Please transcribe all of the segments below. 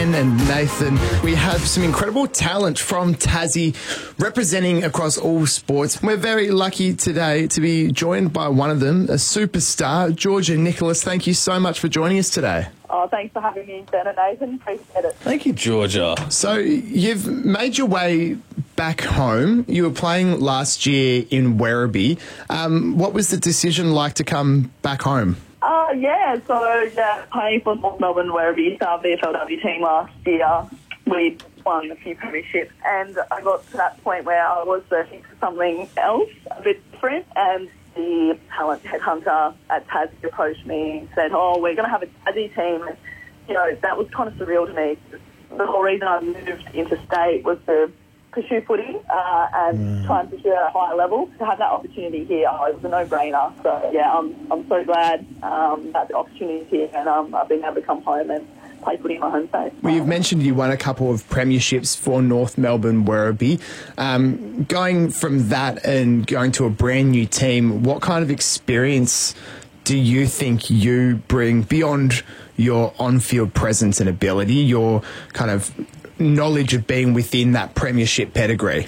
Ben and Nathan. We have some incredible talent from Tassie representing across all sports. We're very lucky today to be joined by one of them, a superstar, Georgia Nicholas. Thank you so much for joining us today. Oh, thanks for having me, Ben and Nathan. Appreciate it. Thank you, Georgia. So you've made your way back home. You were playing last year in Werribee. What was the decision like to come back home? Playing for North Melbourne Werribee, our VFLW team last year. We won a few premierships, and I got to that point where I was searching for something else, a bit different, and the talent headhunter at Tassie approached me and said, we're going to have a Tassie team. And, that was kind of surreal to me. The whole reason I moved interstate was to pursue footy and try and pursue at a higher level. To have that opportunity here, it was a no-brainer. So, I'm so glad that the opportunity is here, and I've been able to come home and play footy in my home state. Well, you've mentioned you won a couple of premierships for North Melbourne Werribee. Going from that and going to a brand new team, what kind of experience do you think you bring beyond your on-field presence and ability, your kind of knowledge of being within that premiership pedigree?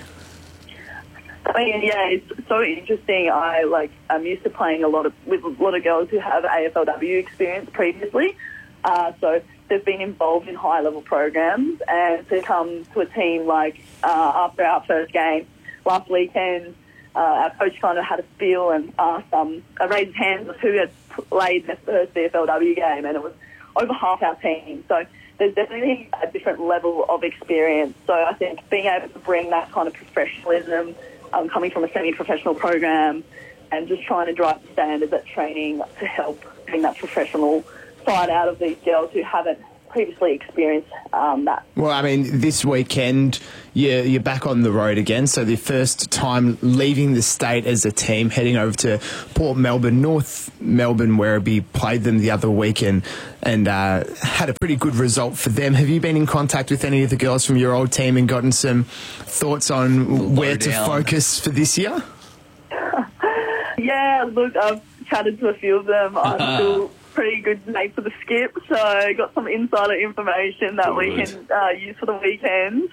It's so interesting. I'm used to playing with a lot of girls who have AFLW experience previously. So they've been involved in high-level programs, and to come to a team after our first game last weekend, our coach kind of had a feel and asked, raised hands of who had played their first VFLW game, and it was over half our team. So there's definitely a different level of experience. So I think being able to bring that kind of professionalism, coming from a semi-professional program, and just trying to drive the standards at training to help bring that professional side out of these girls who haven't previously experienced that. Well, I mean, this weekend you're back on the road again, so the first time leaving the state as a team, heading over to Port Melbourne. North Melbourne Werribee played them the other week and had a pretty good result for them. Have you been in contact with any of the girls from your old team and gotten some thoughts on where to focus for this year? I've chatted to a few of them. I'm still pretty good mates with the skip, so I got some insider information that we can use for the weekend.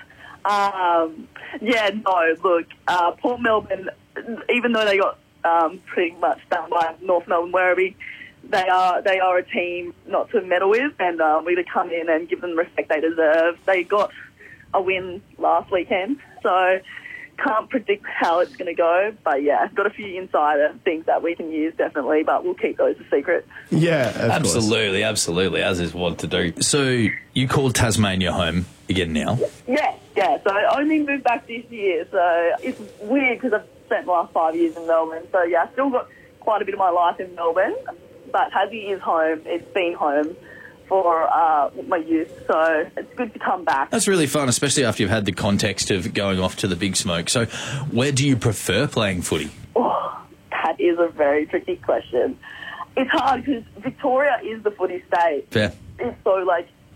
Port Melbourne, even though they got pretty much done by North Melbourne Werribee, they are a team not to meddle with, and we're to come in and give them the respect they deserve. They got a win last weekend, so can't predict how it's going to go, but got a few insider things that we can use definitely, but we'll keep those a secret. Yeah, absolutely, as is what to do. So you called Tasmania home again now? Yeah. So I only moved back this year, so it's weird because I've spent the last 5 years in Melbourne. So I still got quite a bit of my life in Melbourne, but Tassie is home. It's been home for my youth, so it's good to come back. That's really fun, especially after you've had the context of going off to the big smoke. So where do you prefer playing footy? That is a very tricky question. It's hard because Victoria is the footy state. Fair. It's so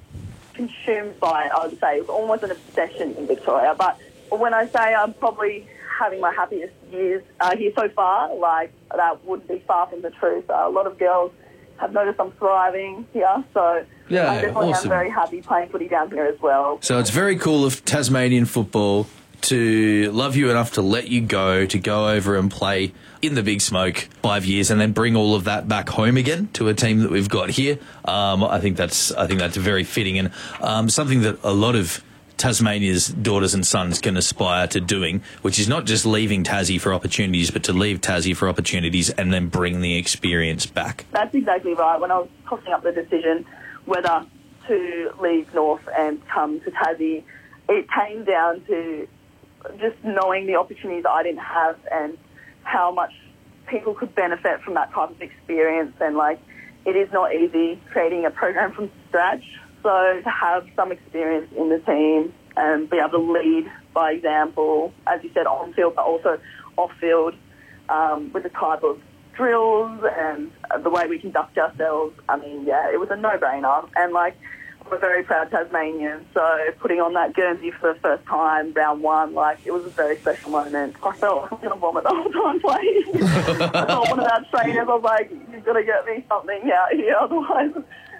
consumed by it, I would say. It's almost an obsession in Victoria, but when I say I'm probably having my happiest years here so far, that would be far from the truth. A lot of girls have noticed I'm thriving here, so I definitely am very happy playing footy down here as well. So it's very cool of Tasmanian football to love you enough to let you go over and play in the big smoke 5 years and then bring all of that back home again to a team that we've got here. I think that's very fitting and something that a lot of Tasmania's daughters and sons can aspire to doing, which is not just leaving Tassie for opportunities, but to leave Tassie for opportunities and then bring the experience back. That's exactly right. When I was tossing up the decision whether to leave North and come to Tassie, it came down to just knowing the opportunities I didn't have and how much people could benefit from that type of experience. And it is not easy creating a program from scratch. So to have some experience in the team and be able to lead by example, as you said, on field, but also off field, with the type of drills and the way we conduct ourselves, it was a no-brainer. And we're very proud Tasmanians, so putting on that Guernsey for the first time, round one, it was a very special moment. I felt like I was going to vomit the whole time playing. I told one of our trainers, I was like, you've got to get me something out here, otherwise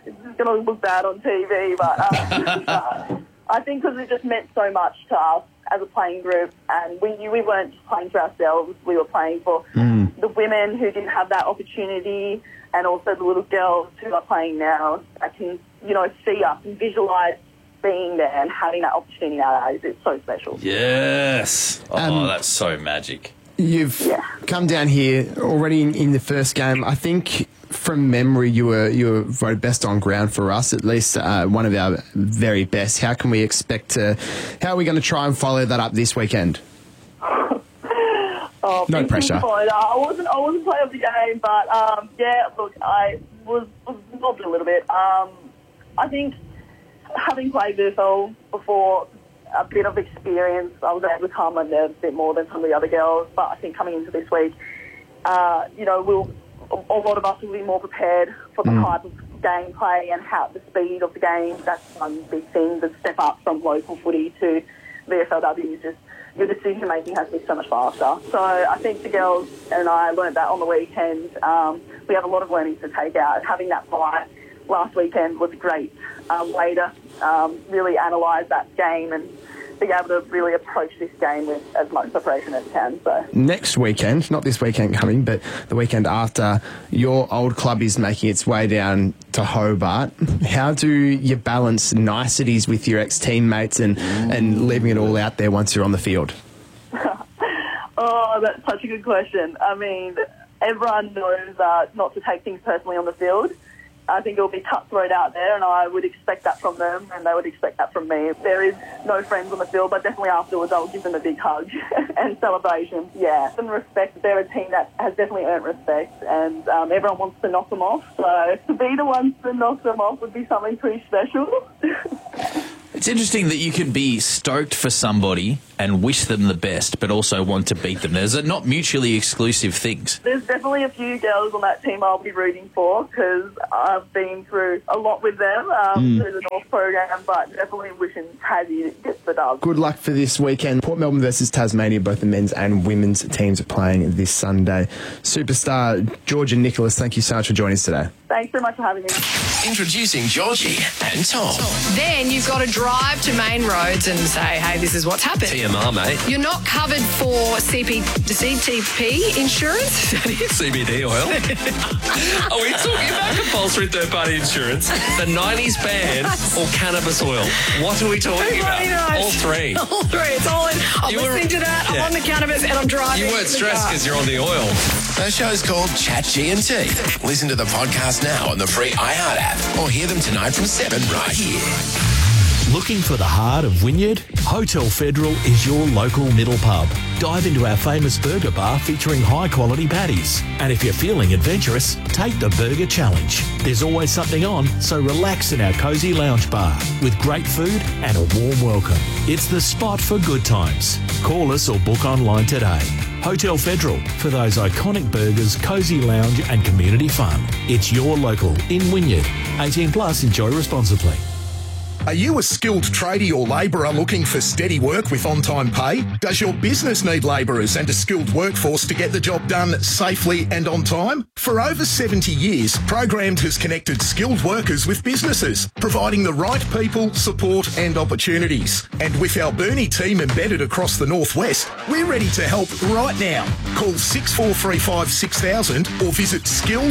it's going to look bad on TV, but I think because it just meant so much to us as a playing group, and we knew we weren't just playing for ourselves, we were playing for the women who didn't have that opportunity, and also the little girls who are playing now that can, see us and visualise being there and having that opportunity nowadays. It's so special. Yes. Oh, that's so magic. You've come down here already in the first game. I think from memory you were voted best on ground for us, at least one of our very best. How can we expect how are we going to try and follow that up this weekend? No pressure. I wasn't player of the game, but look, I was involved a little bit. I think having played VFL before, a bit of experience, I was able to calm my nerves a bit more than some of the other girls. But I think coming into this week, a lot of us will be more prepared for the type of gameplay and how the speed of the game. That's one big thing. The step up from local footy to VFLW is just your decision making has to be so much faster. So I think the girls and I learned that on the weekend. We have a lot of learnings to take out. Having that bye last weekend was a great way to really analyse that game and be able to really approach this game with as much preparation as can. So next weekend, not this weekend coming, but the weekend after, your old club is making its way down to Hobart. How do you balance niceties with your ex-teammates and leaving it all out there once you're on the field? Oh, that's such a good question. I mean, everyone knows not to take things personally on the field. I think it'll be cutthroat out there, and I would expect that from them, and they would expect that from me. There is no friends on the field, but definitely afterwards I'll give them a big hug and celebration. Yeah, and respect. They're a team that has definitely earned respect, and everyone wants to knock them off. So to be the ones to knock them off would be something pretty special. It's interesting that you can be stoked for somebody and wish them the best, but also want to beat them. There's not mutually exclusive things. There's definitely a few girls on that team I'll be rooting for because I've been through a lot with them through the North program, but definitely wishing Tassie gets the dub. Good luck for this weekend. Port Melbourne versus Tasmania, both the men's and women's teams are playing this Sunday. Superstar Georgia Nicholas, thank you so much for joining us today. Thanks so much for having me. Introducing Georgie and Tom. Then you've got to drive to Main Roads and say, hey, this is what's happened. TMR, mate. You're not covered for CTP insurance? CBD oil. Are we talking about compulsory third-party insurance, the 90s ban, or cannabis oil? What are we talking about? Knows. All three. All three. It's all in. I'm listening to that. I'm on the cannabis and I'm driving. You weren't stressed because you're on the oil. Our show's called Chat G&T. Listen to the podcast now on the free iHeart app or hear them tonight from 7 right here. Looking for the heart of Wynyard? Hotel Federal is your local middle pub. Dive into our famous burger bar featuring high-quality patties. And if you're feeling adventurous, take the Burger Challenge. There's always something on, so relax in our cosy lounge bar with great food and a warm welcome. It's the spot for good times. Call us or book online today. Hotel Federal, for those iconic burgers, cosy lounge and community fun. It's your local in Wynyard. 18 plus, enjoy responsibly. Are you a skilled tradie or labourer looking for steady work with on-time pay? Does your business need labourers and a skilled workforce to get the job done safely and on time? For over 70 years, Programmed has connected skilled workers with businesses, providing the right people, support and opportunities. And with our Burnie team embedded across the Northwest, we're ready to help right now. Call 6435 6000 or visit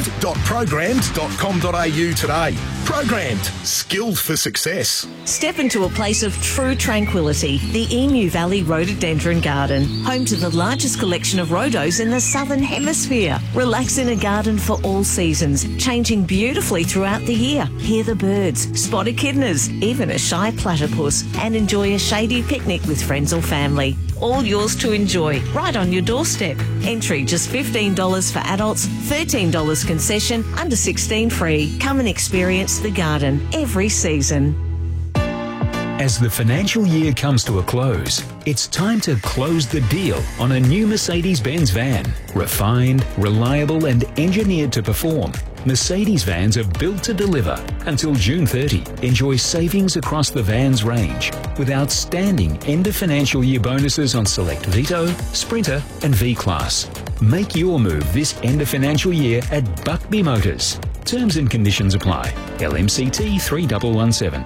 skilled.programmed.com.au today. Programmed. Skilled for success. Step into a place of true tranquility, the Emu Valley Rhododendron Garden, home to the largest collection of rhodos in the Southern Hemisphere. Relax in a garden for all seasons, changing beautifully throughout the year. Hear the birds, spot echidnas, even a shy platypus, and enjoy a shady picnic with friends or family. All yours to enjoy, right on your doorstep. Entry just $15 for adults, $13 concession, under 16 free. Come and experience the garden every season. As the financial year comes to a close, it's time to close the deal on a new Mercedes-Benz van. Refined, reliable and engineered to perform, Mercedes vans are built to deliver. Until June 30, enjoy savings across the vans range with outstanding end of financial year bonuses on select Vito, Sprinter and V-Class. Make your move this end of financial year at Buckby Motors. Terms and conditions apply. LMCT 3117.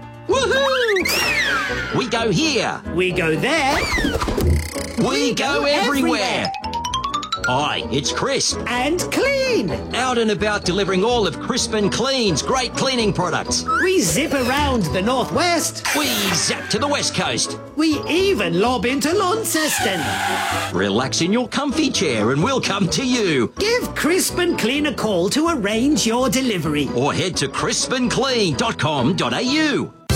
Woohoo! We go here. We go there. We go everywhere. Hi, it's Crisp. And Clean. Out and about delivering all of Crisp and Clean's great cleaning products. We zip around the northwest. We zap to the west coast. We even lob into Launceston. Relax in your comfy chair and we'll come to you. Give Crisp and Clean a call to arrange your delivery. Or head to crispandclean.com.au.